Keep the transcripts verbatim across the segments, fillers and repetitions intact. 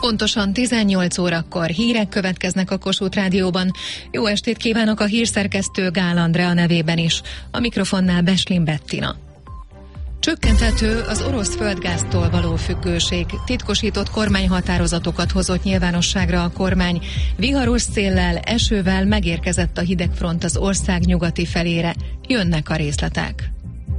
Pontosan tizennyolc órakor hírek következnek a Kossuth Rádióban. Jó estét kívánok a hírszerkesztő Gál Andrea nevében is. A mikrofonnál Beslin Bettina. Csökkenthető az orosz földgáztól való függőség. Titkosított kormányhatározatokat hozott nyilvánosságra a kormány. Viharos széllel, esővel megérkezett a hidegfront az ország nyugati felére. Jönnek a részletek.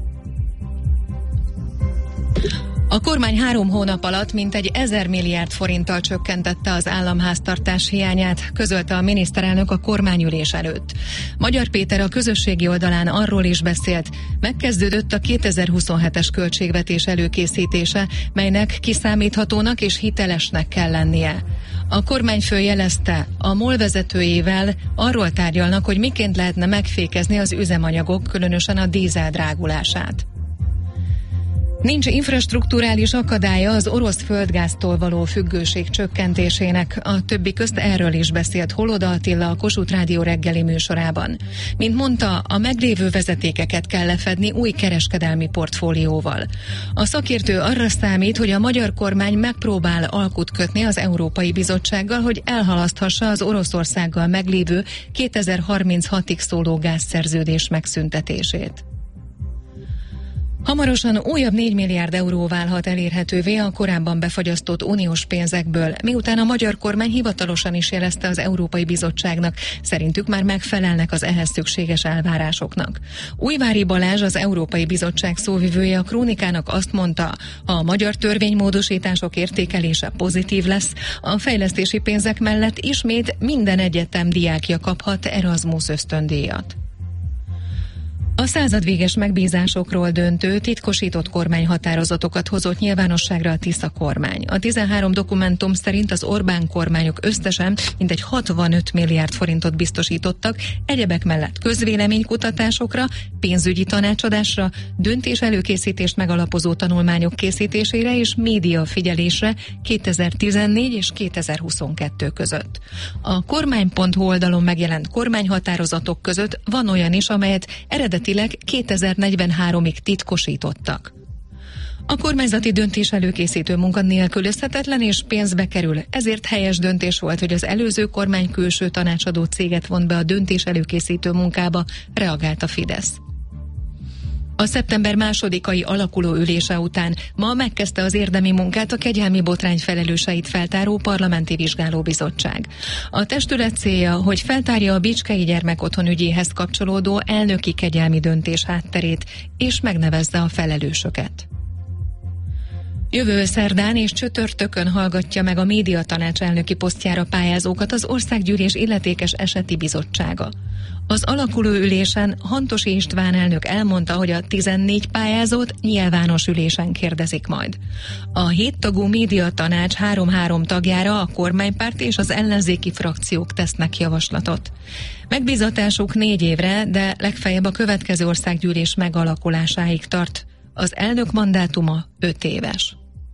A kormány három hónap alatt mintegy ezer milliárd forinttal csökkentette az államháztartás hiányát, közölte a miniszterelnök a kormányülés előtt. Magyar Péter a közösségi oldalán arról is beszélt, megkezdődött a kétezer-huszonhetes költségvetés előkészítése, melynek kiszámíthatónak és hitelesnek kell lennie. A kormányfő jelezte, a MOL vezetőjével arról tárgyalnak, hogy miként lehetne megfékezni az üzemanyagok, különösen a dízel drágulását. Nincs infrastrukturális akadálya az orosz földgáztól való függőség csökkentésének. A többi közt erről is beszélt Holoda Attila a Kossuth Rádió reggeli műsorában. Mint mondta, a meglévő vezetékeket kell lefedni új kereskedelmi portfólióval. A szakértő arra számít, hogy a magyar kormány megpróbál alkut kötni az Európai Bizottsággal, hogy elhalaszthassa az Oroszországgal meglévő kétezer-harminchatig szóló gázszerződés megszüntetését. Hamarosan újabb négy milliárd euró válhat elérhetővé a korábban befagyasztott uniós pénzekből, miután a magyar kormány hivatalosan is jelezte az Európai Bizottságnak, szerintük már megfelelnek az ehhez szükséges elvárásoknak. Újvári Balázs, az Európai Bizottság szóvivője a Krónikának azt mondta, ha a magyar törvénymódosítások értékelése pozitív lesz, a fejlesztési pénzek mellett ismét minden egyetem diákja kaphat Erasmus ösztöndíjat. A századvéges megbízásokról döntő, titkosított kormányhatározatokat hozott nyilvánosságra a Tisza kormány. A tizenhárom dokumentum szerint az Orbán kormányok összesen mintegy hatvanöt milliárd forintot biztosítottak, egyebek mellett közvéleménykutatásokra, pénzügyi tanácsadásra, döntés előkészítést megalapozó tanulmányok készítésére és média figyelésre kétezer-tizennégy és kétezer-huszonkettő között. A kormány pont hu oldalon megjelent kormányhatározatok között van olyan is, amelyet eredetileg kétezer-negyvenháromig titkosítottak. A kormányzati döntés előkészítő munka nélkülözhetetlen és pénzbe kerül, ezért helyes döntés volt, hogy az előző kormány külső tanácsadó céget vont be a döntés előkészítő munkába, reagált a Fidesz. A szeptember másodikai alakuló ülése után ma megkezdte az érdemi munkát a kegyelmi botrány felelőseit feltáró parlamenti vizsgálóbizottság. A testület célja, hogy feltárja a Bicskei Gyermekotthon ügyéhez kapcsolódó elnöki kegyelmi döntés hátterét, és megnevezze a felelősöket. Jövő szerdán és csütörtökön hallgatja meg a médiatanács elnöki posztjára pályázókat az Országgyűlés illetékes eseti bizottsága. Az alakuló ülésen Hantosi István elnök elmondta, hogy a tizennégy pályázót nyilvános ülésen kérdezik majd. A héttagú médiatanács három-három tagjára a kormánypárt és az ellenzéki frakciók tesznek javaslatot. Megbízatásuk négy évre, de legfeljebb a következő országgyűlés megalakulásáig tart. Az elnök mandátuma öt éves.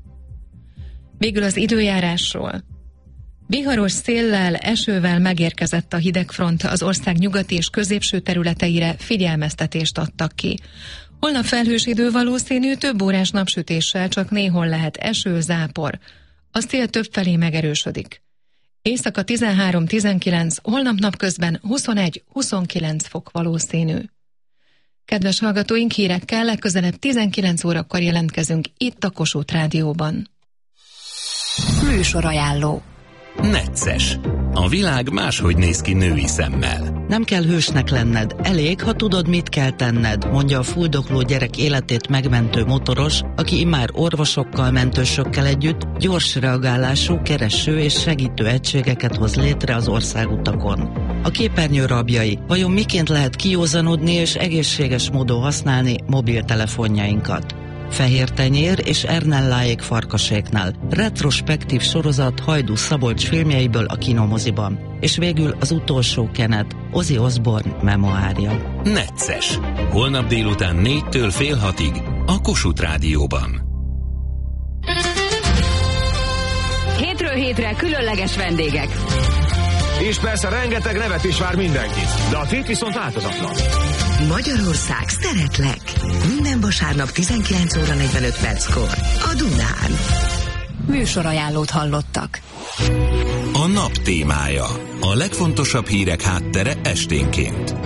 Végül az időjárásról. Viharos széllel, esővel megérkezett a hidegfront, az ország nyugati és középső területeire figyelmeztetést adtak ki. Holnap felhős idő valószínű, több órás napsütéssel, csak néhol lehet eső, zápor. A szél többfelé megerősödik. Éjszaka tizenhárom-tizenkilenc, holnap napközben huszonegy-huszonkilenc fok valószínű. Kedves hallgatóink, hírekkel legközelebb tizenkilenc órakor jelentkezünk itt a Kossuth Rádióban. Műsorajánló. Necces. A világ máshogy néz ki női szemmel. Nem kell hősnek lenned, elég, ha tudod, mit kell tenned, mondja a fuldokló gyerek életét megmentő motoros, aki immár orvosokkal, mentősökkel együtt gyors reagálású, kereső és segítő egységeket hoz létre az országutakon. A képernyő rabjai, vajon miként lehet kijózanodni és egészséges módon használni mobiltelefonjainkat? Fehér tenyér és Ernelláék farkaséknál. Retrospektív sorozat Hajdú Szabolcs filmjeiből a kinomoziban. És végül az utolsó kenet, Ozzy Osbourne memoárja. Necces. Holnap délután négytől fél hatig a Kossuth Rádióban. Hétről hétre különleges vendégek. És persze rengeteg nevet is vár mindenkit, de a tét viszont változatlan. Magyarország, szeretlek! Minden vasárnap tizenkilenc óra negyvenöt perckor a Dunán. Műsorajánlót hallottak. A nap témája. A legfontosabb hírek háttere esténként.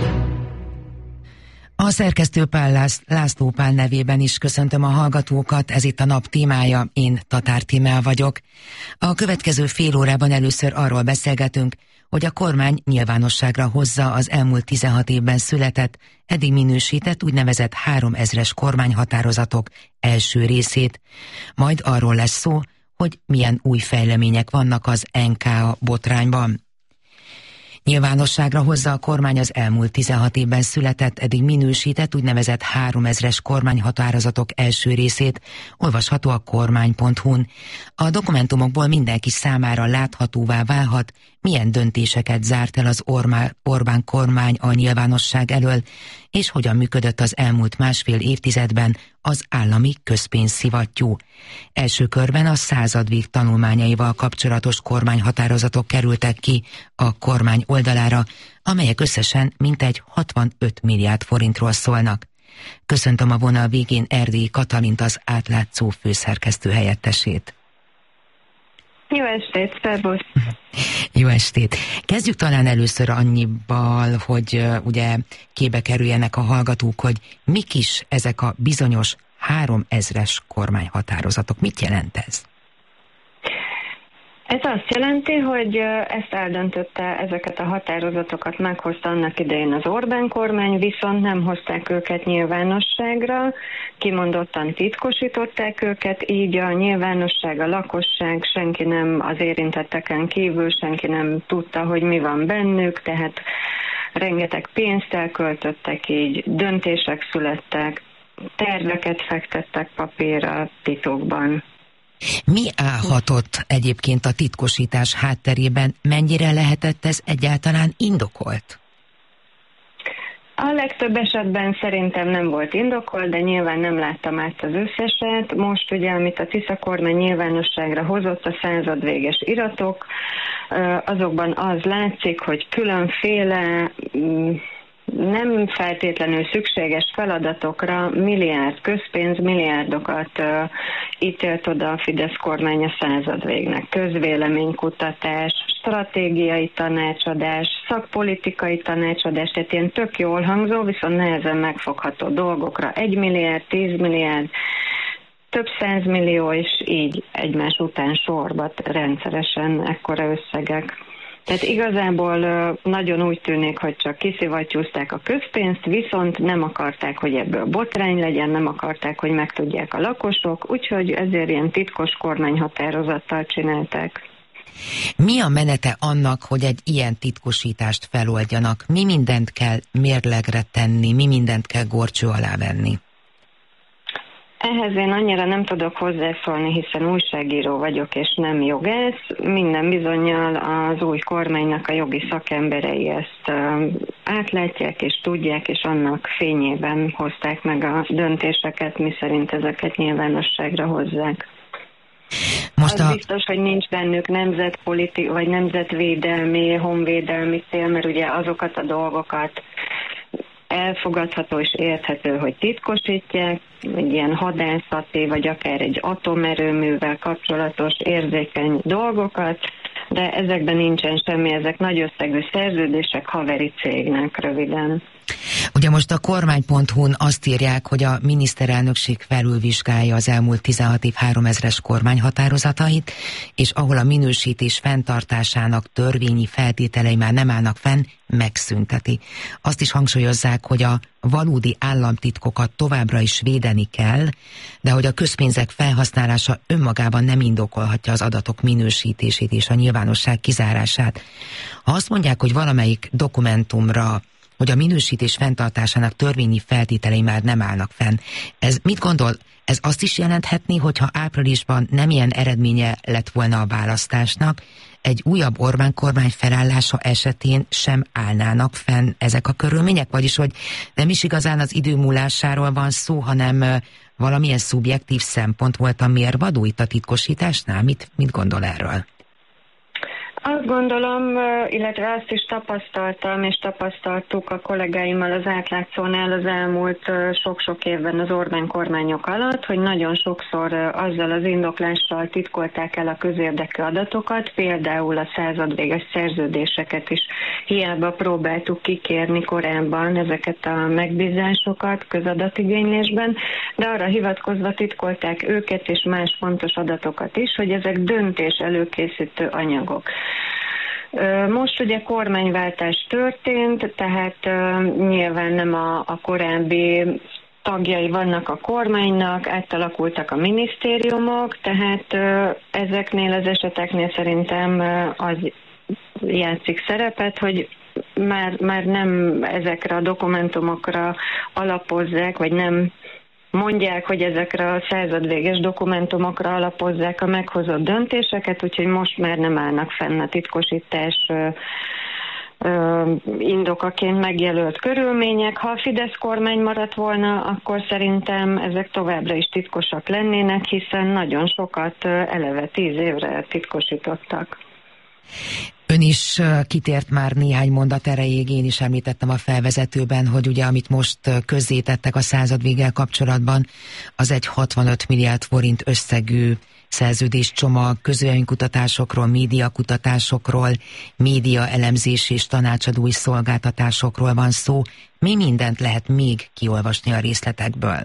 A szerkesztő Pál Lász, László Pál nevében is köszöntöm a hallgatókat, ez itt a nap témája, én Tatár Tímea vagyok. A következő fél órában először arról beszélgetünk, hogy a kormány nyilvánosságra hozza az elmúlt tizenhat évben született, eddig minősített úgynevezett háromezres kormányhatározatok első részét. Majd arról lesz szó, hogy milyen új fejlemények vannak az en ká á botrányban. Nyilvánosságra hozza a kormány az elmúlt tizenhat évben született, eddig minősített úgynevezett háromezres kormányhatározatok első részét, olvasható a kormány pont hu-n. A dokumentumokból mindenki számára láthatóvá válhat, milyen döntéseket zárt el az Orbán kormány a nyilvánosság elől, és hogyan működött az elmúlt másfél évtizedben az állami közpénzszivattyú. Első körben a századvég tanulmányaival kapcsolatos kormányhatározatok kerültek ki a kormány oldalára, amelyek összesen mintegy hatvanöt milliárd forintról szólnak. Köszöntöm a vonal végén Erdélyi Katalint, az Átlátszó főszerkesztő helyettesét. Jó estét, szervusz! Jó estét! Kezdjük talán először annyival, hogy uh, ugye képbe kerüljenek a hallgatók, hogy mik is ezek a bizonyos háromezres kormányhatározatok. Mit jelent ez? Ez azt jelenti, hogy ezt eldöntötte, ezeket a határozatokat meghozta annak idején az Orbán kormány, viszont nem hozták őket nyilvánosságra, kimondottan titkosították őket, így a nyilvánosság, a lakosság, senki nem, az érintetteken kívül senki nem tudta, hogy mi van bennük, tehát rengeteg pénzt elköltöttek, így döntések születtek, terveket fektettek papírra titokban. Mi állhatott egyébként a titkosítás hátterében? Mennyire lehetett ez egyáltalán indokolt? A legtöbb esetben szerintem nem volt indokolt, de nyilván nem láttam át az összeset. Most ugye, amit a Tisza kormány nyilvánosságra hozott, a századvéges iratok, azokban az látszik, hogy különféle nem feltétlenül szükséges feladatokra milliárd közpénz, milliárdokat uh, ítélt oda a Fidesz kormány a századvégnek. Közvéleménykutatás, stratégiai tanácsadás, szakpolitikai tanácsadás, tehát ilyen tök jól hangzó, viszont nehezen megfogható dolgokra. Egy milliárd, tíz milliárd, több százmillió, és így egymás után sorba rendszeresen ekkora összegek. Tehát igazából nagyon úgy tűnik, hogy csak kiszivattyúzták a közpénzt, viszont nem akarták, hogy ebből botrány legyen, nem akarták, hogy megtudják a lakosok, úgyhogy ezért ilyen titkos kormányhatározattal csinálták. Mi a menete annak, hogy egy ilyen titkosítást feloldjanak? Mi mindent kell mérlegre tenni, mi mindent kell górcső alá venni? Ehhez én annyira nem tudok hozzászólni, hiszen újságíró vagyok és nem jogász. Minden bizonnyal az új kormánynak a jogi szakemberei ezt átlátják és tudják, és annak fényében hozták meg a döntéseket, miszerint ezeket nyilvánosságra hozzák. Most az a... biztos, hogy nincs bennük nemzetpoliti vagy nemzetvédelmi, honvédelmi cél, mert ugye azokat a dolgokat elfogadható és érthető, hogy titkosítják, egy ilyen hadászati, vagy akár egy atomerőművel kapcsolatos érzékeny dolgokat, de ezekben nincsen semmi, ezek nagy összegű szerződések haveri cégnek röviden. Ugye most a kormány pont hu-n azt írják, hogy a miniszterelnökség felülvizsgálja az elmúlt tizenhat év háromezres kormányhatározatait, és ahol a minősítés fenntartásának törvényi feltételei már nem állnak fenn, megszünteti. Azt is hangsúlyozzák, hogy a valódi államtitkokat továbbra is védeni kell, de hogy a közpénzek felhasználása önmagában nem indokolhatja az adatok minősítését és a nyilvánosság kizárását. Ha azt mondják, hogy valamelyik dokumentumra, hogy a minősítés fenntartásának törvényi feltételei már nem állnak fenn. Ez mit gondol? Ez azt is jelenthetné, hogyha áprilisban nem ilyen eredménye lett volna a választásnak, egy újabb Orbán kormány felállása esetén sem állnának fenn ezek a körülmények? Vagyis, hogy nem is igazán az idő múlásáról van szó, hanem valamilyen szubjektív szempont volt a mérvadó itt a titkosításnál? Mit, mit gondol erről? Azt gondolom, illetve azt is tapasztaltam, és tapasztaltuk a kollégáimmal az átlátszónál az elmúlt sok-sok évben az Orbán kormányok alatt, hogy nagyon sokszor azzal az indoklással titkolták el a közérdekű adatokat, például a századvéges szerződéseket is hiába próbáltuk kikérni korábban ezeket a megbízásokat közadatigénylésben, de arra hivatkozva titkolták őket és más fontos adatokat is, hogy ezek döntés előkészítő anyagok. Most ugye kormányváltás történt, tehát nyilván nem a, a korábbi tagjai vannak a kormánynak, átalakultak a minisztériumok, tehát ezeknél az eseteknél szerintem az játszik szerepet, hogy már, már nem ezekre a dokumentumokra alapozzák, vagy nem mondják, hogy ezekre a századvéges dokumentumokra alapozzák a meghozott döntéseket, úgyhogy most már nem állnak fenn a titkosítás ö, ö, indokaként megjelölt körülmények. Ha a Fidesz kormány maradt volna, akkor szerintem ezek továbbra is titkosak lennének, hiszen nagyon sokat eleve tíz évre titkosítottak. Ön is kitért már néhány mondat erejéig, én is említettem a felvezetőben, hogy ugye amit most közzétettek a századvéggel kapcsolatban, az egy hatvanöt milliárd forint összegű szerződéscsomag, közvéleménykutatásokról, médiakutatásokról, média elemzési és tanácsadói szolgáltatásokról van szó. Mi mindent lehet még kiolvasni a részletekből?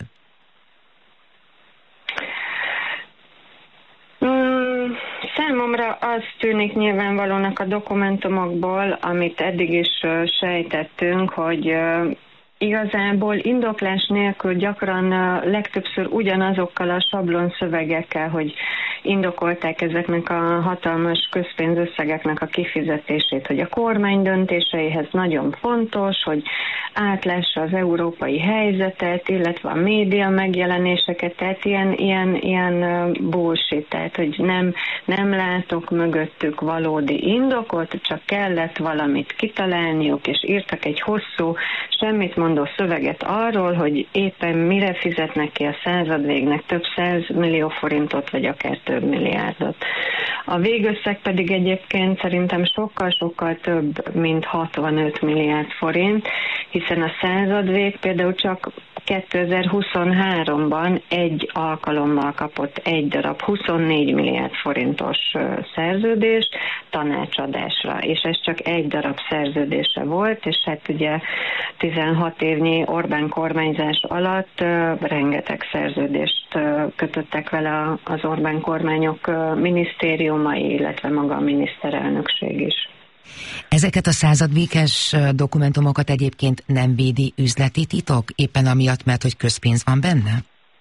Számomra az tűnik nyilvánvalónak a dokumentumokból, amit eddig is sejtettünk, hogy igazából indoklás nélkül gyakran legtöbbször ugyanazokkal a sablon szövegekkel, hogy indokolták ezeknek a hatalmas közpénzösszegeknek a kifizetését, hogy a kormány döntéseihez nagyon fontos, hogy átlássa az európai helyzetet, illetve a média megjelenéseket, tehát ilyen, ilyen, ilyen bullshit, tehát hogy nem, nem látok mögöttük valódi indokot, csak kellett valamit kitalálniuk, és írtak egy hosszú, semmit mondó szöveget arról, hogy éppen mire fizetnek ki a századvégnek több száz millió forintot, vagy akár több milliárdot. A végösszeg pedig egyébként szerintem sokkal-sokkal több, mint hatvanöt milliárd forint, hiszen a századvég például csak kétezer-huszonháromban egy alkalommal kapott egy darab huszonnégy milliárd forintos szerződést tanácsadásra, és ez csak egy darab szerződése volt, és hát ugye tizenhat évnyi Orbán kormányzás alatt rengeteg szerződést kötöttek vele az Orbán kormányok minisztériumai, illetve maga a miniszterelnökség is. Ezeket a századvéges dokumentumokat egyébként nem védi üzleti titok, éppen amiatt, mert hogy közpénz van benne?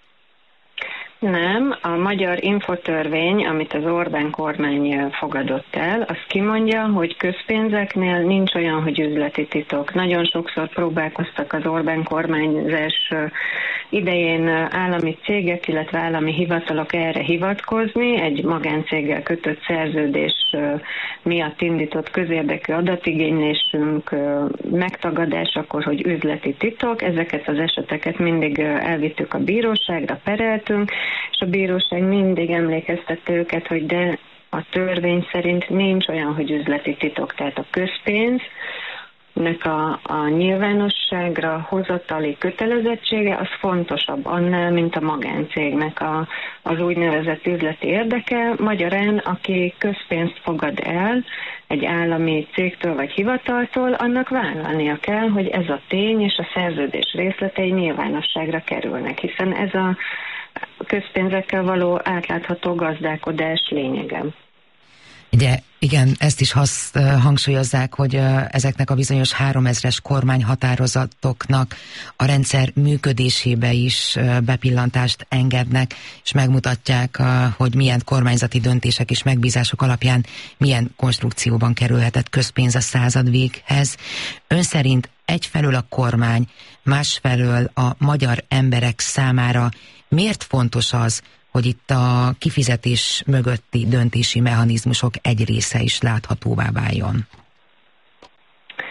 Nem, a magyar infotörvény, amit az Orbán kormány fogadott el, az kimondja, hogy közpénzeknél nincs olyan, hogy üzleti titok. Nagyon sokszor próbálkoztak az Orbán kormányzás idején állami cégek, illetve állami hivatalok erre hivatkozni, egy magáncéggel kötött szerződés miatt indított közérdekű adatigénylésünk megtagadásakor, hogy üzleti titok. Ezeket az eseteket mindig elvittük a bíróságra, pereltünk, és a bíróság mindig emlékeztette őket, hogy de a törvény szerint nincs olyan, hogy üzleti titok, tehát a közpénz, nek a, a nyilvánosságra hozatali kötelezettsége az fontosabb annál, mint a magáncégnek a, az úgynevezett üzleti érdeke. Magyarán, aki közpénzt fogad el egy állami cégtől vagy hivataltól, annak vállalnia kell, hogy ez a tény és a szerződés részletei nyilvánosságra kerülnek, hiszen ez a közpénzekkel való átlátható gazdálkodás lényege. Ugye, igen, ezt is hasz, hangsúlyozzák, hogy ezeknek a bizonyos háromezres kormányhatározatoknak a rendszer működésébe is bepillantást engednek, és megmutatják, hogy milyen kormányzati döntések és megbízások alapján milyen konstrukcióban kerülhetett közpénz a századvéghez. Ön szerint egyfelől a kormány, másfelől a magyar emberek számára miért fontos az, hogy itt a kifizetés mögötti döntési mechanizmusok egy része is láthatóvá váljon?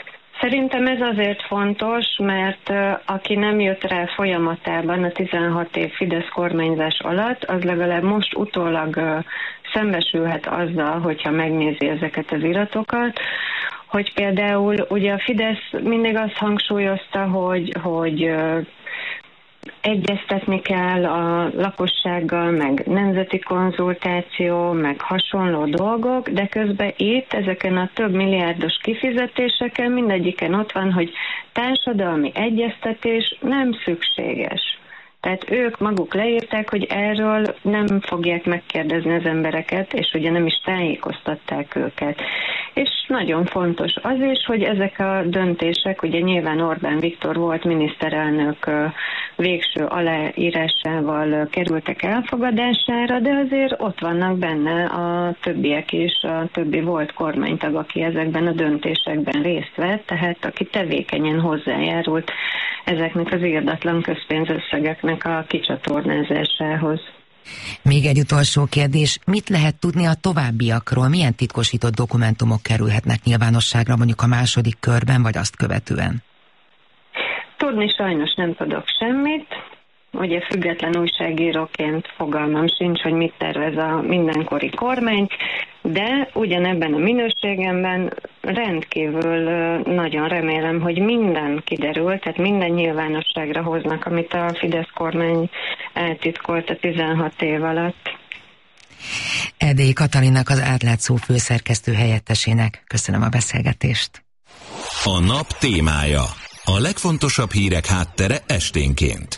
Szerintem ez azért fontos, mert aki nem jött rá folyamatában a tizenhat év Fidesz kormányzás alatt, az legalább most utólag szembesülhet azzal, hogyha megnézi ezeket az iratokat, hogy például ugye a Fidesz mindig azt hangsúlyozta, hogy, hogy egyeztetni kell a lakossággal, meg nemzeti konzultáció, meg hasonló dolgok, de közben itt ezeken a több milliárdos kifizetéseken mindegyiken ott van, hogy társadalmi egyeztetés nem szükséges. Tehát ők maguk leírták, hogy erről nem fogják megkérdezni az embereket, és ugye nem is tájékoztatták őket. És nagyon fontos az is, hogy ezek a döntések, ugye nyilván Orbán Viktor volt miniszterelnök végső aláírásával kerültek elfogadására, de azért ott vannak benne a többiek is, a többi volt kormánytag, aki ezekben a döntésekben részt vett, tehát aki tevékenyen hozzájárult ezeknek az irdatlan közpénzösszegeknek a kicsatornázásához. Még egy utolsó kérdés, mit lehet tudni a továbbiakról? Milyen titkosított dokumentumok kerülhetnek nyilvánosságra mondjuk a második körben, vagy azt követően? Tudni sajnos nem tudok semmit. Ugye független újságíróként fogalmam sincs, hogy mit tervez a mindenkori kormány, de ugyanebben a minőségemben rendkívül nagyon remélem, hogy minden kiderül, tehát minden nyilvánosságra hoznak, amit a Fidesz kormány eltitkolt a tizenhat év alatt. Erdélyi Katalinnak, az Átlátszó főszerkesztő helyettesének köszönöm a beszélgetést. A nap témája. A legfontosabb hírek háttere esténként.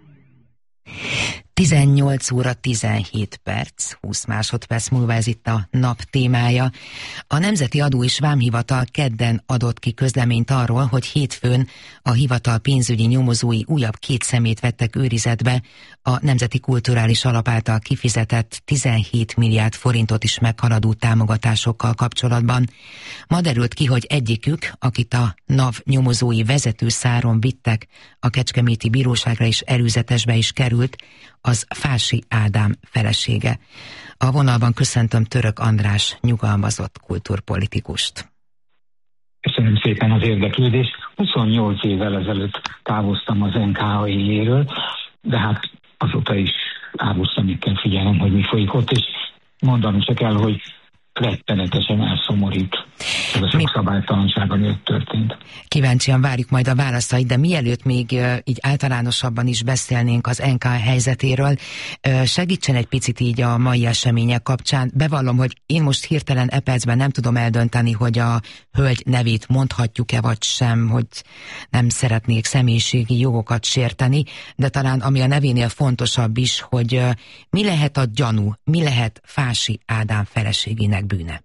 tizennyolc óra tizenhét perc, húsz másodperc múlva ez itt a nap témája. A Nemzeti Adó és Vámhivatal kedden adott ki közleményt arról, hogy hétfőn a hivatal pénzügyi nyomozói újabb két szemét vettek őrizetbe a Nemzeti Kulturális Alap által kifizetett tizenhét milliárd forintot is meghaladó támogatásokkal kapcsolatban. Ma derült ki, hogy egyikük, akit a NAV nyomozói vezető száron vittek, a kecskeméti bíróságra is előzetesbe is került, az Fási Ádám felesége. A vonalban köszöntöm Török András nyugalmazott kultúrpolitikust. Köszönöm szépen az érdeklődést. huszonnyolc évvel ezelőtt távoztam az en ká á é-ről, de hát azóta is árulszamig kell figyelnem, hogy mi folyik ott, és mondanom se kell, hogy rettenetesen elszomorít ez a sok szabálytalanság, ami ott történt. Kíváncsian várjuk majd a válaszait, de mielőtt még uh, így általánosabban is beszélnénk az en ká á helyzetéről, uh, segítsen egy picit így a mai események kapcsán. Bevallom, hogy én most hirtelen e percben nem tudom eldönteni, hogy a hölgy nevét mondhatjuk-e vagy sem, hogy nem szeretnék személyiségi jogokat sérteni, de talán ami a nevénél fontosabb is, hogy uh, mi lehet a gyanú, mi lehet Fási Ádám feleségének bűne?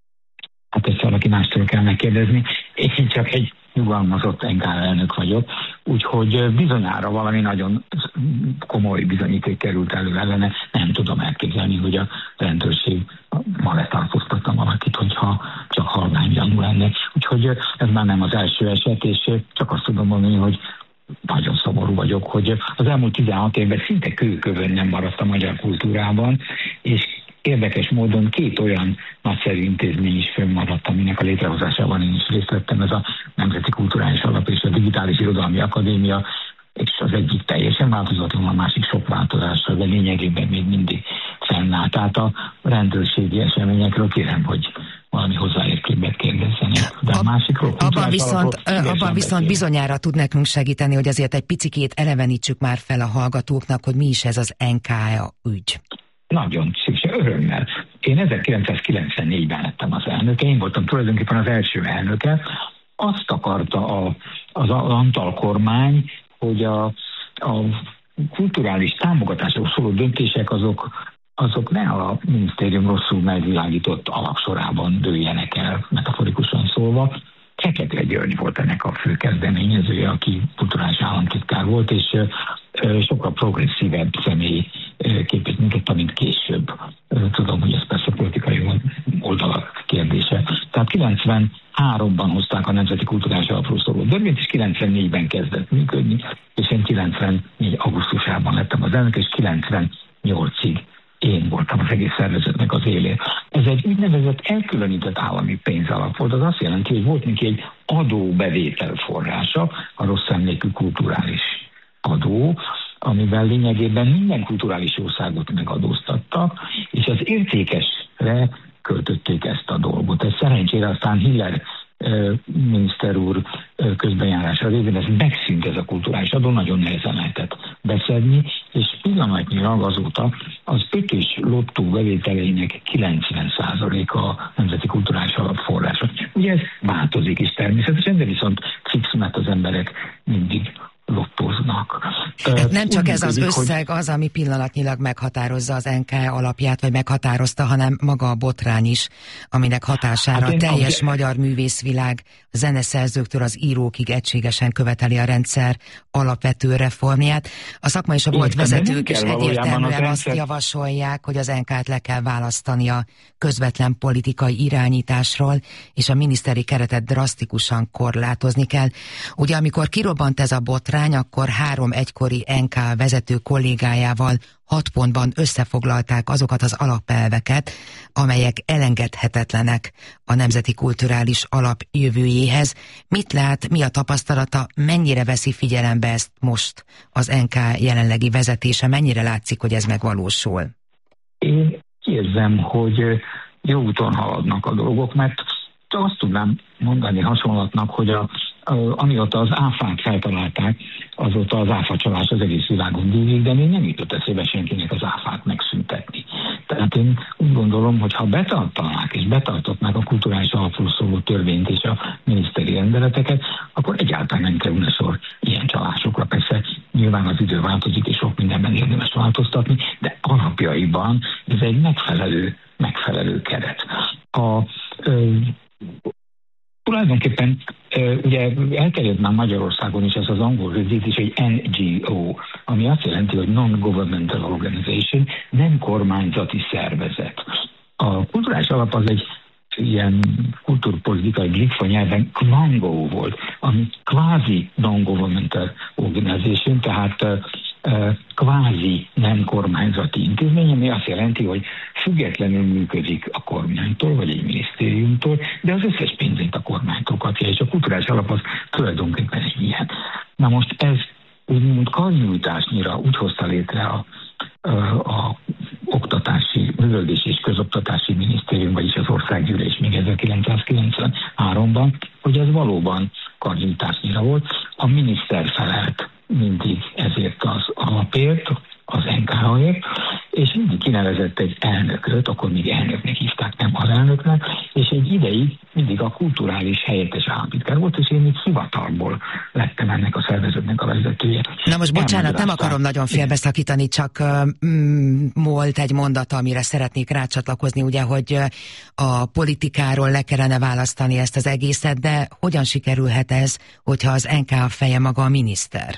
Hát ezt valaki mástól kell megkérdezni. Én csak egy nyugalmazott en ká á elnök vagyok, úgyhogy bizonyára valami nagyon komoly bizonyíték került elő ellene. Nem tudom elképzelni, hogy a rendőrség ma letartóztatta valakit, hogyha csak halvány gyanú lenne. Úgyhogy ez már nem az első eset, és csak azt tudom mondani, hogy nagyon szomorú vagyok, hogy az elmúlt tizenhat évben szinte kőkövön nem maradt a magyar kultúrában, és érdekes módon két olyan nagyszerű intézmény is fönnmaradt, aminek a létrehozásában én is részt vettem, ez a Nemzeti Kulturális Alap és a Digitális Irodalmi Akadémia, és az egyik teljesen változatlan, a másik sok változással, de lényegében még mindig fennáll. Tehát a rendőrségi eseményekről kérem, hogy valami hozzáértőbbet kérdezzenek. De a másikról... Abban viszont, abban viszont bizonyára tud nekünk segíteni, hogy azért egy picikét elevenítsük már fel a hallgatóknak, hogy mi is ez az en ká á ügy. Nagyon szükség, örömmel. Én ezerkilencszázkilencvennégyben lettem az elnöke, én voltam tulajdonképpen az első elnöke. Azt akarta a, az Antal kormány, hogy a, a kulturális támogatások szóló döntések azok, azok ne a minisztérium rosszul megvilágított alapsorában dőljenek el, metaforikusan szólva. Fekete György volt ennek a fő kezdeményezője, aki kulturális államtitkár volt, és sokkal progresszívebb személy képét mutatta, mint később. Tudom, hogy ez persze politikai oldalak kérdése. Tehát kilencvenháromban hozták a Nemzeti Kulturális Alapról szóló törvényt, és kilencvennégyben kezdett működni, és én kilencvennégy augusztusában lettem az elnök, és kilencvennyolcig én voltam az egész szervezetnek az élén. Ez egy úgynevezett elkülönített állami pénzalap volt. Az azt jelenti, hogy volt neki egy adóbevétel forrása, a rossz emlékű kulturális adó, amivel lényegében minden kulturális országot megadóztattak, és az értékesre költötték ezt a dolgot. Ez szerencsére aztán Hiller miniszter úr közbenjárása révén ez megszűnt, ez a kulturális adó, nagyon nehezen lehetett beszedni, és pillanatnyilag azóta az öt és lottó bevételeinek kilencven százaléka a Nemzeti Kulturális Alap forrása. Ugye ez változik is természetesen, de viszont fix, mert az emberek mindig lottóznak. Hát nem csak ez az összeg az, ami pillanatnyilag meghatározza az en ká alapját, vagy meghatározta, hanem maga a botrány is, aminek hatására hát a teljes a... magyar művészvilág zeneszerzőktől az írókig egységesen követeli a rendszer alapvető reformját. A szakma és a volt vezetők is egyértelműen azt javasolják, hogy az en ká-t le kell választani a közvetlen politikai irányításról, és a miniszteri keretet drasztikusan korlátozni kell. Ugye amikor kirobbant ez a botrány, akkor három egykori en ká vezető kollégájával hat pontban összefoglalták azokat az alapelveket, amelyek elengedhetetlenek a Nemzeti Kulturális Alap jövőjéhez. Mit lát, mi a tapasztalata, mennyire veszi figyelembe ezt most az en ká jelenlegi vezetése, mennyire látszik, hogy ez megvalósul? Én érzem, hogy jó úton haladnak a dolgok, mert azt tudnám mondani hasonlatnak, hogy a amióta az áfát feltalálták, azóta az áfacsalás az egész világon dívik, de még nem jutott eszébe senkinek az áfát megszüntetni. Tehát én úgy gondolom, hogy ha betartanák és betartatnák a kulturális alapról szóló törvényt és a miniszteri rendeleteket, akkor egyáltalán nem kerülne sor ilyen csalásokra. Persze nyilván az idő változik, és sok mindenben érdemes változtatni, de alapjaiban ez egy megfelelő, megfelelő keret. A ö, Tulajdonképpen ugye elterjedt már Magyarországon is ez az angol rövidítés, hogy en gé o, ami azt jelenti, hogy Non-Governmental Organization, nem kormányzati szervezet. A kulturális alap az egy ilyen kultúrpolitikai glikfa nyelven kvangó volt, ami kvázi non-governmental organization, tehát uh, kvázi nem kormányzati intézmény, ami azt jelenti, hogy függetlenül működik a kormánytól, vagy egy minisztériumtól, de az összes pénzét a kormánytól kapja, és a kulturális alap az tulajdonképpen egy ilyen. Na most ez úgymond karnyújtásnyira úgy hozta létre a, a, a oktatási, művelődési és közoktatási minisztérium, vagyis az országgyűlés még ezerkilencszázkilencvenháromban, hogy ez valóban karnyújtásnyira volt. A miniszter felelt mindig ezért az alapért, az en ká-ért, és mindig kinevezett egy elnököt, akkor még elnöknek hívták, nem az elnöknek, és egy ideig mindig a kulturális helyettes államtitkár volt, és én így hivatalból lettem ennek a szervezetnek a vezetője. Na most bocsánat, nem akarom nagyon félbeszakítani, csak mm, volt egy mondat, amire szeretnék rácsatlakozni, ugye, hogy a politikáról le kellene választani ezt az egészet, de hogyan sikerülhet ez, hogyha az en ká feje maga a miniszter?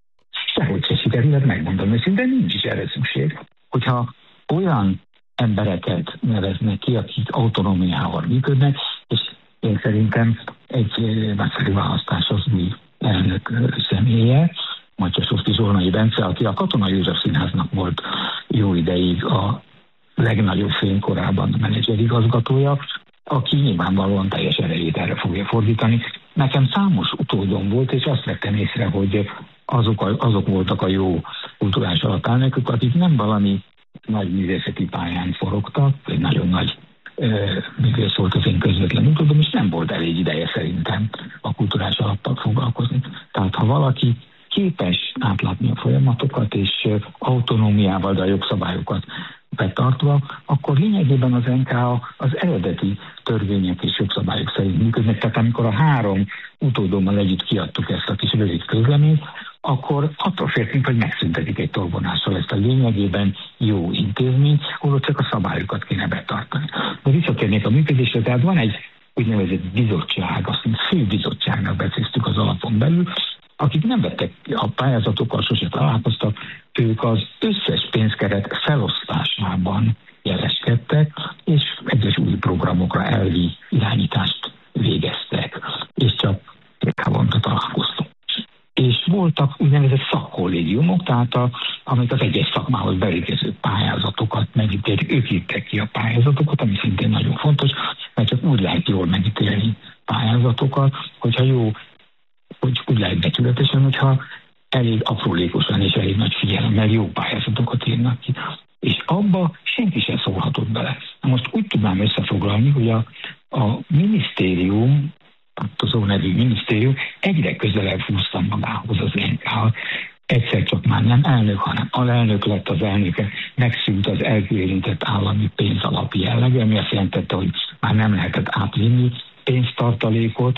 Sehogy se sikerült, megmondom őszintén, nincs is erre szükség. Hogyha olyan embereket neveznek ki, akik autonómiával működnek, és én szerintem egy nagyszerű választás az új elnök személye, Matyasovszky Zsolnai Bence, aki a Katona József Színháznak volt jó ideig a legnagyobb fénykorában menedzserigazgatója, aki nyilvánvalóan teljes erejét erre fogja fordítani. Nekem számos utódom volt, és azt vettem észre, hogy azok, a, azok voltak a jó kulturális alapelnökök, akik nem valami nagy művészeti pályán forogtak, vagy nagyon nagy ö, művész volt az én közvetlen utódom, és nem volt elég ideje szerintem a kulturális alappal foglalkozni. Tehát ha valaki képes átlátni a folyamatokat, és autonómiával, de a jogszabályokat betartva, akkor lényegében az en ká az eredeti törvények és jogszabályok szerint működnek. Tehát amikor a három utódommal együtt kiadtuk ezt a kis rövid közleményt, akkor attól féltünk, hogy megszüntetik egy tolvonással ezt a lényegében jó intézményt, ahol csak a szabályokat kéne betartani. De visszatérnék a működésre, tehát van egy úgynevezett bizottság, azt mondjuk főbizottságnak becéztük az alapon belül, akik nem vettek a pályázatokkal, sose találkoztak, ők az összes pénzkeret felosztásában jeleskedtek, és egyes új programokra elvi irányítást végeztek, és csak havonta találkoztunk. És voltak úgynevezett szakkollégiumok, tehát a, a, amelyek az egyes szakmához beérkező pályázatokat megítélik. Ők írták ki a pályázatokat, ami szintén nagyon fontos, mert csak úgy lehet jól megítélni pályázatokat, hogyha jó, hogy úgy lehet becsületesen, hogyha elég aprólékosan és elég nagy figyelemmel jó pályázatokat írnak ki. És abba senki sem szólhatott bele. Na most úgy tudnám összefoglalni, hogy a, a minisztérium, az nevű minisztérium egyre közelebb húzta magához az en ká-t. Egyszer csak már nem elnök, hanem alelnök lett az elnöke, megszűnt az elkülönített állami pénzalapi jellegű, ami azt jelentette, hogy már nem lehetett átvinni pénztartalékot,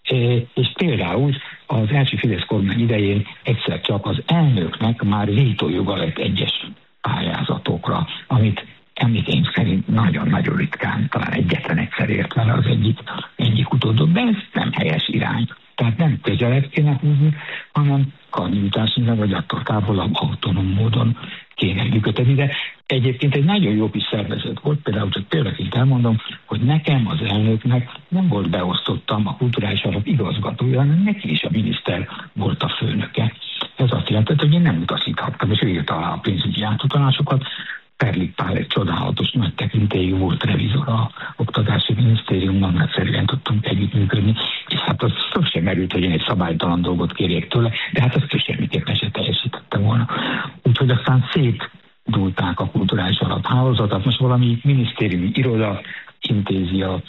és például az első Fidesz kormány idején egyszer csak az elnöknek már vétójoga lett egyes pályázatokra, amit említény szerint nagyon-nagyon ritkán, talán egyetlen egyszer ért vele az egyik, egyik utódot, de ez nem helyes irány. Tehát nem közelebb kéne húzni, hanem karnyújtásnyilag, vagy attól távolabb autonóm módon kéne működni. De egyébként egy nagyon jó kis szervezet volt, például csak példaként elmondom, hogy nekem az elnöknek nem volt beosztottam a kulturális alap igazgatója, hanem neki is a miniszter volt a főnöke. Ez azt jelentett, hogy én nem utasíthattam, és ő írta alá a pénzügyi átutalásokat. Perlik Pál egy csodálatos, nagy tekintélyű volt revizor a Oktatási Minisztériumban, nagyszerűen tudtunk együttműködni, és hát az szó sem merült, hogy én egy szabálytalan dolgot kérjek tőle, de hát azt semmiképpen se teljesítette volna. Úgyhogy aztán szétdúlták a kulturális alaphálózatot, most valami minisztériumi iroda intézi a,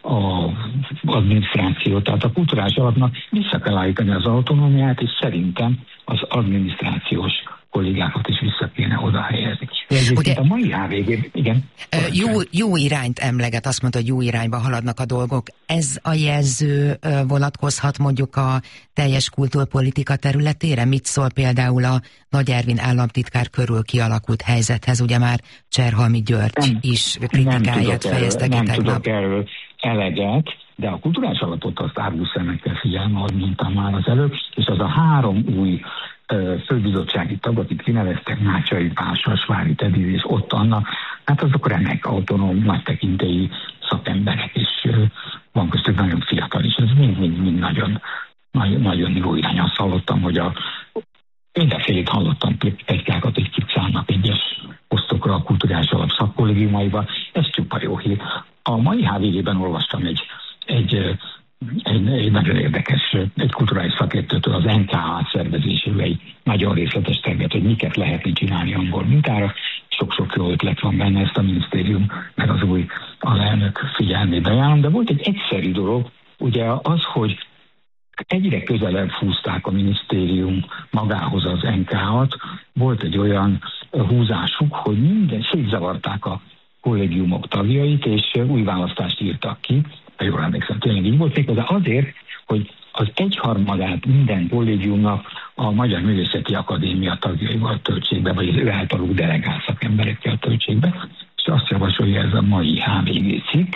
a adminisztrációt, tehát a kulturális alapnak vissza kell állítani az autonómiát, és szerintem az adminisztrációs kollégákat is vissza kéne oda helyezni. Ugye, a mai há vé gé, igen. Jó, jó irányt emleget, azt mondta, hogy jó irányba haladnak a dolgok. Ez a jelző vonatkozhat mondjuk a teljes kultúrpolitika területére? Mit szól például a Nagy Ervin államtitkár körül kialakult helyzethez? Ugye már Cserhalmi György nem, is kritikáját fejezte ki tegnap. Nem tudok erről eleget, de a kulturális alapot azt árgus szemekkel figyelme, ahogy mondtam már az előbb, és az a három új főbizottsági tag, akit kineveztek, Mácsai Pál, Sasvári Teddy és Ott Anna, hát azok remek, autonóm, nagy tekintélyű szakemberek, és van köztük nagyon fiatal is, ez mind-mind nagyon, nagyon, nagyon jó irány. Azt hallottam, hogy a mindenfélét hallottam pletykákat, hogy kicszállnak egyes posztokra a kulturális alap szakkollégiumaiban, ez csupa jó hír. A mai há vé gében olvastam egy, egy Egy, egy nagyon érdekes, egy kulturális szakértőtől az en ká átszervezésével egy nagyon részletes tervet, hogy miket lehetne csinálni angol mintára. Sok-sok jó ötlet van benne, ezt a minisztérium, meg az új alelnök figyelmébe ajánlom, de volt egy egyszerű dolog, ugye az, hogy egyre közelebb húzták a minisztérium magához az en ká-t, volt egy olyan húzásuk, hogy minden szétzavarták a kollégiumok tagjait, és új választást írtak ki, ha jól emlékszem, tényleg így volt, méghozzá azért, hogy az egyharmadát minden kollégiumnak a Magyar Művészeti Akadémia tagjaival töltsék be, vagy az ő általuk delegált szakemberekkel töltsék be, és azt javasolja ez a mai há vé gé cikk,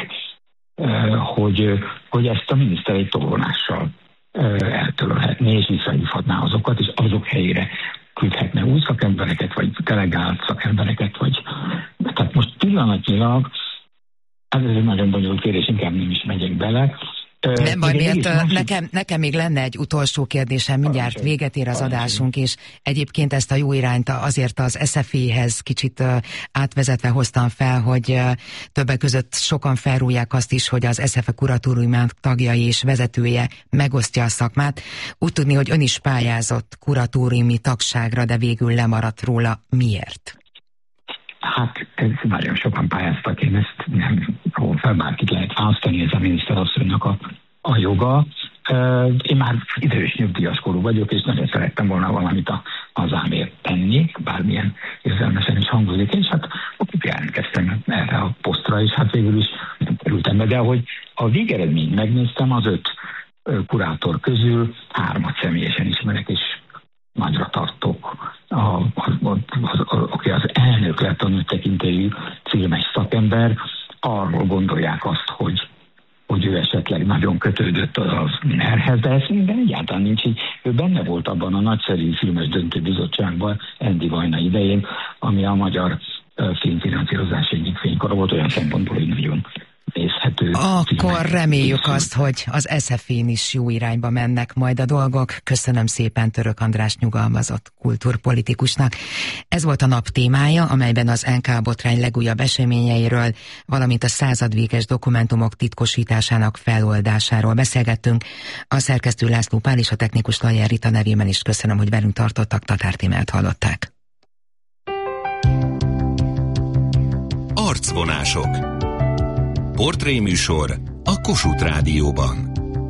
hogy, hogy ezt a miniszter egy tolvonással eltörölhetné, és visszahívhatná azokat, és azok helyére küldhetne új szakembereket, vagy delegált szakembereket, vagy... Tehát most pillanatnyilag, ez egy nagyon bonyolult kérdés, inkább nem is megyek bele. Nem baj, miért nekem, nekem még lenne egy utolsó kérdésem, mindjárt véget ér az adásunk, és egyébként ezt a jó irányt azért az es ef é-hez kicsit átvezetve hoztam fel, hogy többek között sokan felrúlják azt is, hogy az es ef é kuratóriumának tagjai és vezetője megosztja a szakmát. Úgy tudni, hogy ön is pályázott kuratóriumi tagságra, de végül lemaradt róla. Miért? Hát ez nagyon sokan pályáztak, én ezt nem hol fel, bárkit lehet választani, ez a miniszterasszonynak a, a joga. Én már idős nyugdíjas korú vagyok, és nagyon szerettem volna valamit a hazámért tenni, bármilyen érzelmesen is hangzik, és hát ott jelentkeztem erre a posztra, és hát végül is kerültem be, de ahogy a végeredményt megnéztem, az öt kurátor közül hármat személyesen ismerek, és nagyra tartok. A, az, az, az, aki az elnök lett, a nagy tekintélyű filmes szakember, arról gondolják azt, hogy, hogy ő esetleg nagyon kötődött az nerhez, de ez minden egyáltalán nincs így. Ő benne volt abban a nagyszerű filmes döntőbizottságban Endi Vajna idején, ami a magyar filmfinanszírozás egyik fénykora volt, olyan szempontból, hogy nagyon nézhető elérhető. Akkor reméljük azt, hogy az es ef én is jó irányba mennek majd a dolgok. Köszönöm szépen Török András nyugalmazott kultúrpolitikusnak. Ez volt a nap témája, amelyben az en ká botrány legújabb eseményeiről, valamint a századvéges dokumentumok titkosításának feloldásáról beszélgettünk. A szerkesztő László Pál és a technikus Lajján Rita nevében is köszönöm, hogy velünk tartottak. Tatár Tímát hallották. Arcvonások. Portréműsor a Kossuth Rádióban.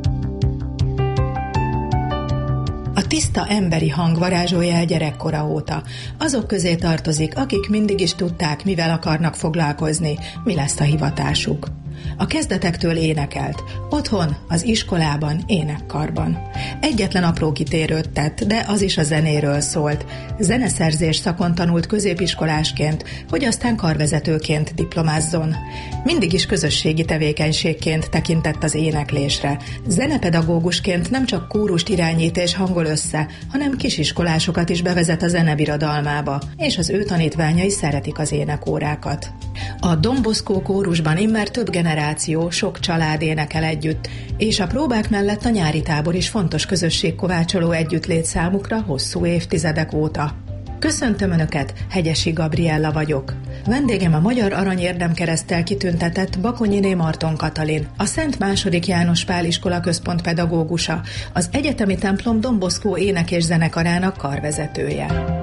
A tiszta emberi hang varázsolja el gyerekkora óta. Azok közé tartozik, akik mindig is tudták, mivel akarnak foglalkozni, mi lesz a hivatásuk. A kezdetektől énekelt, otthon, az iskolában, énekkarban. Egyetlen apró kitérőt tett, de az is a zenéről szólt. Zeneszerzés szakon tanult középiskolásként, hogy aztán karvezetőként diplomázzon. Mindig is közösségi tevékenységként tekintett az éneklésre. Zenepedagógusként nem csak kórust irányít és hangol össze, hanem kisiskolásokat is bevezet a zenebirodalmába, és az ő tanítványai szeretik az énekórákat. A Don Bosco kórusban immár több generáció, sok család énekel együtt, és a próbák mellett a nyári tábor is fontos közösségkovácsoló együttlét számukra hosszú évtizedek óta. Köszöntöm Önöket, Hegyesi Gabriella vagyok. Vendégem a Magyar Arany Érdemkereszttel kitüntetett Bakonyiné Marton Katalin, a Szent második János Pál Iskola központ pedagógusa, az egyetemi templom Don Bosco ének- és zenekarának karvezetője.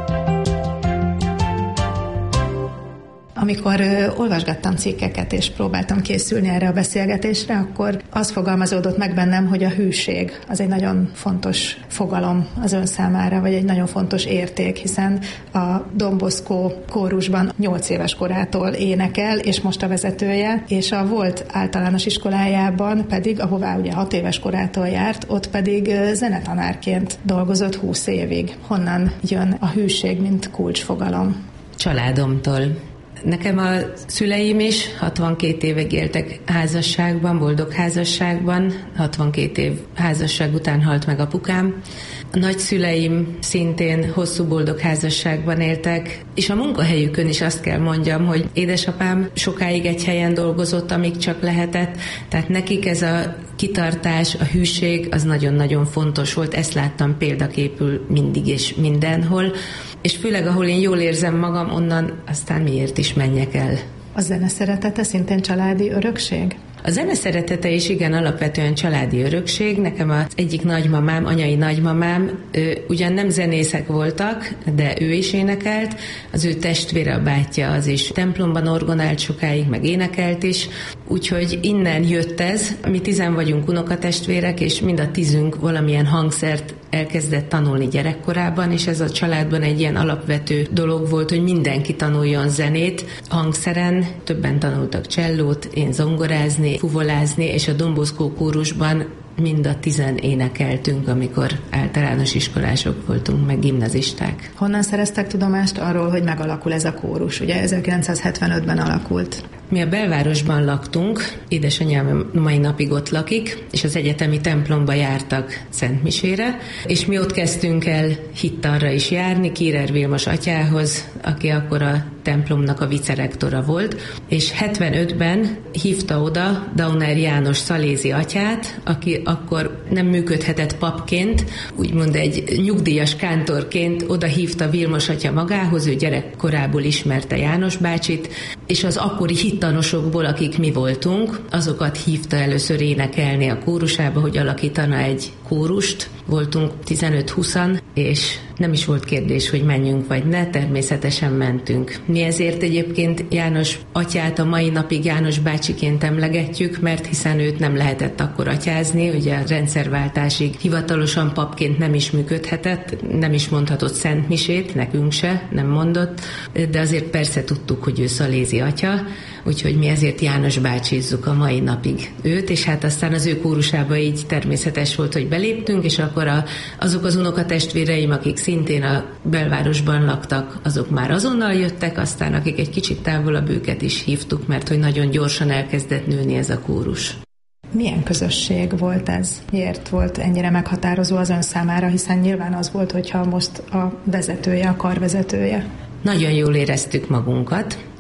Amikor ö, olvasgattam cikkeket és próbáltam készülni erre a beszélgetésre, akkor az fogalmazódott meg bennem, hogy a hűség az egy nagyon fontos fogalom az ön számára, vagy egy nagyon fontos érték, hiszen a Don Bosco kórusban nyolc éves korától énekel, és most a vezetője, és a volt általános iskolájában pedig, ahová ugye hat éves korától járt, ott pedig ö, zenetanárként dolgozott húsz évig. Honnan jön a hűség, mint kulcsfogalom? Családomtól. Nekem a szüleim is hatvankét évig éltek házasságban, boldog házasságban, hatvankét év házasság után halt meg apukám. A nagyszüleim szintén hosszú boldog házasságban éltek, és a munkahelyükön is azt kell mondjam, hogy édesapám sokáig egy helyen dolgozott, amíg csak lehetett, tehát nekik ez a kitartás, a hűség az nagyon-nagyon fontos volt, ezt láttam példaképül mindig és mindenhol, és főleg ahol én jól érzem magam, onnan aztán miért is menjek el. A zene szeretete szintén családi örökség? A zene szeretete is igen alapvetően családi örökség. Nekem az egyik nagymamám, anyai nagymamám, ő, ugyan nem zenészek voltak, de ő is énekelt. Az ő testvére, a bátyja az is templomban orgonált sokáig, meg énekelt is. Úgyhogy innen jött ez. Mi tizen vagyunk unokatestvérek, és mind a tízünk valamilyen hangszert elkezdett tanulni gyerekkorában, és ez a családban egy ilyen alapvető dolog volt, hogy mindenki tanuljon zenét. Hangszeren többen tanultak csellót, én zongorázni, fuvolázni, és a Don Bosco kórusban mind a tizen énekeltünk, amikor általános iskolások voltunk, meg gimnazisták. Honnan szereztek tudomást arról, hogy megalakul ez a kórus? Ugye ezerkilencszázhetvenötben alakult. Mi a belvárosban laktunk, édesanyám mai napig ott lakik, és az egyetemi templomba jártak szentmisére, és mi ott kezdtünk el hittanra is járni, Kírer Vilmos atyához, aki akkor a templomnak a vicerektora volt, és hetvenötben hívta oda Dauner János szalézi atyát, aki akkor nem működhetett papként, úgymond egy nyugdíjas kántorként oda hívta Vilmos atya magához, ő gyerekkorából ismerte János bácsit, és az akkori hittanosokból, akik mi voltunk, azokat hívta először énekelni a kórusába, hogy alakítana egy kórust. Voltunk tizenöt-húszan, és nem is volt kérdés, hogy menjünk vagy ne, természetesen mentünk. Mi ezért egyébként János atyát a mai napig János bácsiként emlegetjük, mert hiszen őt nem lehetett akkor atyázni, ugye a rendszerváltásig hivatalosan papként nem is működhetett, nem is mondhatott szentmisét, nekünk se, nem mondott, de azért persze tudtuk, hogy ő szalézi atya, úgyhogy mi ezért János bácsizzuk a mai napig őt, és hát aztán az ő kórusába így természetes volt, hogy beléptünk, és akkor a, azok az unokatestvéreim, akik szintén a belvárosban laktak, azok már azonnal jöttek, aztán akik egy kicsit távolabb, őket is hívtuk, mert hogy nagyon gyorsan elkezdett nőni ez a kórus. Milyen közösség volt ez? Miért volt ennyire meghatározó az ön számára, hiszen nyilván az volt, hogyha most a vezetője, a karvezetője? Nagyon jól éreztük magunkat,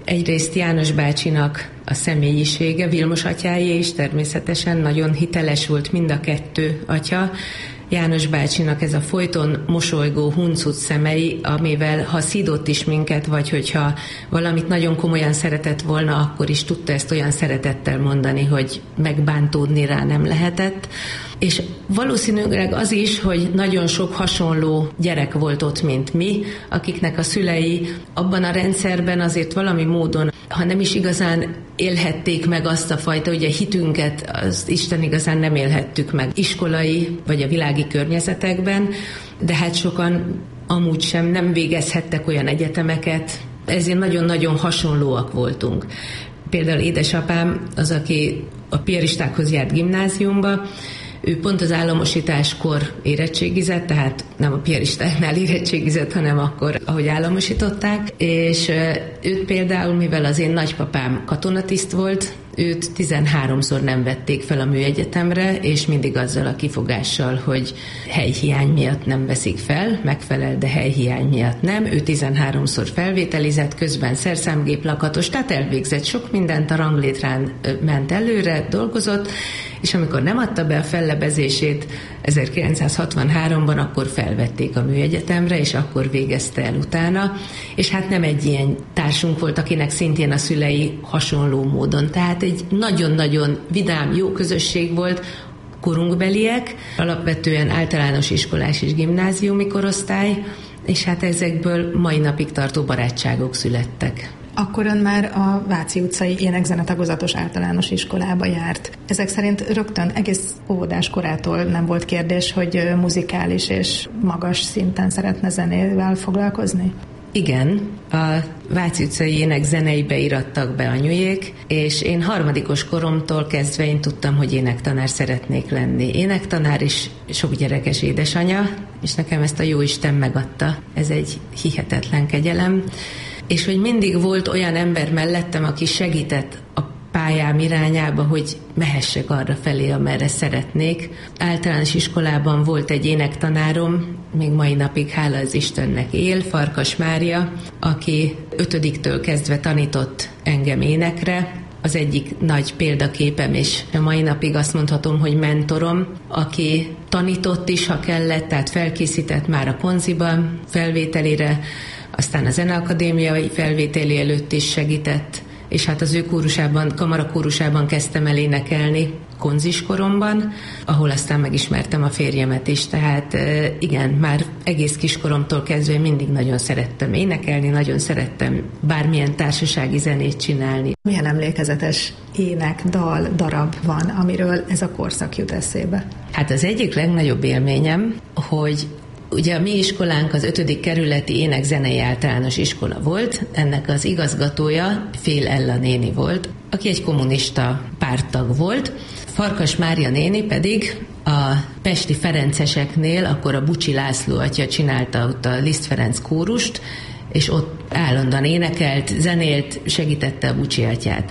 Egyrészt János bácsinak a személyisége, Vilmos atyájé is természetesen nagyon hiteles volt mind a kettő atya. János bácsinak ez a folyton mosolygó, huncut szemei, amivel ha szídott is minket, vagy hogyha valamit nagyon komolyan szeretett volna, akkor is tudta ezt olyan szeretettel mondani, hogy megbántódni rá nem lehetett. És valószínűleg az is, hogy nagyon sok hasonló gyerek volt ott, mint mi, akiknek a szülei abban a rendszerben azért valami módon, ha nem is igazán élhették meg azt a fajta, ugye hitünket, az Isten igazán nem élhettük meg iskolai vagy a világi környezetekben, de hát sokan amúgy sem nem végezhettek olyan egyetemeket, ezért nagyon-nagyon hasonlóak voltunk. Például édesapám az, aki a piaristákhoz járt gimnáziumba, ő pont az államosításkor érettségizett, tehát nem a piaristáknál érettségizett, hanem akkor, ahogy államosították, és őt például, mivel az én nagypapám katonatiszt volt, őt tizenháromszor nem vették fel a műegyetemre, és mindig azzal a kifogással, hogy helyhiány miatt nem veszik fel, megfelel, de helyhiány miatt nem. Ő tizenháromszor felvételizett, közben szerszámgép lakatos, tehát elvégzett sok mindent, a ranglétrán ment előre, dolgozott, és amikor nem adta be a fellebezését ezerkilencszázhatvanháromban, akkor felvették a műegyetemre, és akkor végezte el utána, és hát nem egy ilyen társunk volt, akinek szintén a szülei hasonló módon. Tehát egy nagyon-nagyon vidám, jó közösség volt, korunkbeliek, alapvetően általános iskolás és gimnáziumi korosztály, és hát ezekből mai napig tartó barátságok születtek. Akkor ön már a Váci utcai énekzene tagozatos általános iskolába járt. Ezek szerint rögtön egész óvodás korától nem volt kérdés, hogy muzikális és magas szinten szeretne zenével foglalkozni? Igen, a Váci utcai énekzeneibe irattak be anyujék, és én harmadikos koromtól kezdve én tudtam, hogy énektanár szeretnék lenni. Énektanár is sok gyerekes édesanya, és nekem ezt a jóisten megadta. Ez egy hihetetlen kegyelem. És hogy mindig volt olyan ember mellettem, aki segített a pályám irányába, hogy mehessek arra felé, amerre szeretnék. Általános iskolában volt egy énektanárom, még mai napig hála az Istennek él, Farkas Mária, aki ötödiktől kezdve tanított engem énekre. Az egyik nagy példaképem, és a mai napig azt mondhatom, hogy mentorom, aki tanított is, ha kellett, tehát felkészített már a konziban felvételire, aztán a zeneakadémiai felvételi előtt is segített, és hát az ő kórusában, kamarakórusában kezdtem el énekelni konziskoromban, ahol aztán megismertem a férjemet is, tehát igen, már egész kiskoromtól kezdve mindig nagyon szerettem énekelni, nagyon szerettem bármilyen társasági zenét csinálni. Milyen emlékezetes ének, dal, darab van, amiről ez a korszak jut eszébe? Hát az egyik legnagyobb élményem, hogy ugye a mi iskolánk az ötödik kerületi énekzenei általános iskola volt, ennek az igazgatója Fél Ella néni volt, aki egy kommunista párttag volt. Farkas Mária néni pedig a pesti ferenceseknél, akkor a Bucsi László atya csinálta ott a Liszt Ferenc kórust, és ott állandóan énekelt, zenélt, segítette a Bucsi atyát.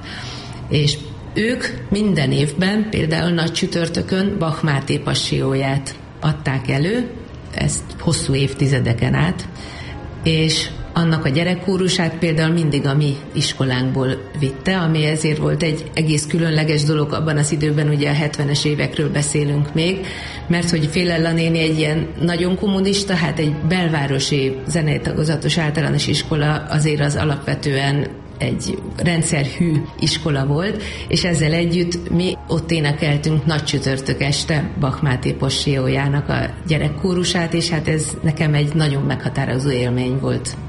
És ők minden évben, például nagy csütörtökön Bach Máté Passió-ját adták elő, ezt hosszú évtizedeken át, és annak a gyerekkórusát például mindig a mi iskolánkból vitte, ami ezért volt egy egész különleges dolog abban az időben, ugye a hetvenes évekről beszélünk még, mert hogy Fél Ella néni egy ilyen nagyon kommunista, hát egy belvárosi zenei tagozatos általános iskola azért az alapvetően egy rendszerhű iskola volt, és ezzel együtt mi ott énekeltünk nagy csütörtök este Bach Máté Passió-jának a gyerekkórusát, és hát ez nekem egy nagyon meghatározó élmény volt.